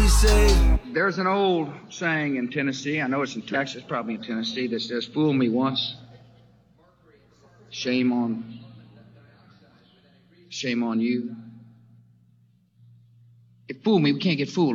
he say? There's an old saying in Tennessee, I know it's in Texas, probably in Tennessee, that says, fool me once, shame on you. If fool me, we can't get fooled.